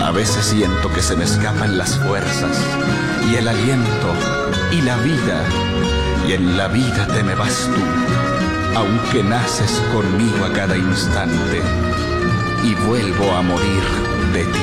A veces siento que se me escapan las fuerzas y el aliento y la vida, y en la vida te me vas tú, aunque naces conmigo a cada instante y vuelvo a morir de ti.